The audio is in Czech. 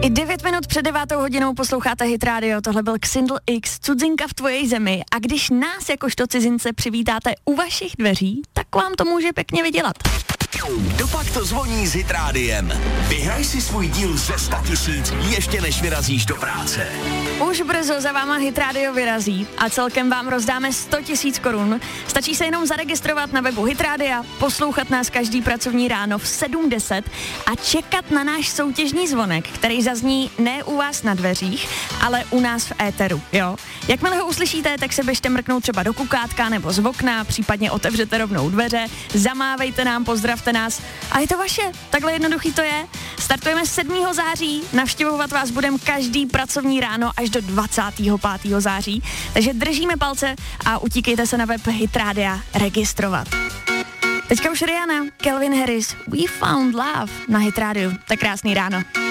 I 9 minut před 9 hodinou posloucháte Hit Radio, tohle byl Xindl X, Cudzinka v tvojej zemi, a když nás jakožto cizince přivítáte u vašich dveří, tak vám to může pěkně vydělat. Kdopak to zvoní s Hit Rádiem. Vyhraj si svůj díl ze 100 000 ještě než vyrazíš do práce. Už brzo za váma Hit Radio vyrazí a celkem vám rozdáme 100 000 korun. Stačí se jenom zaregistrovat na webu Hit Radia, poslouchat nás každý pracovní ráno v 7:10 a čekat na náš soutěžní zvonek, který zazní ne u vás na dveřích, ale u nás v éteru, jo? Jakmile ho uslyšíte, tak se běžte mrknout třeba do kukátka nebo z okna, případně otevřete rovnou dveře, zamávejte nám, pozdravte nás a je to vaše. Takhle jednoduchý to je. Startujeme 7. září, navštěvovat vás budeme každý pracovní ráno až do 25. září, takže držíme palce a utíkejte se na web Hit Radia registrovat. Teďka už Rihanna, Calvin Harris, We Found Love na Hit Radio. Tak krásný ráno.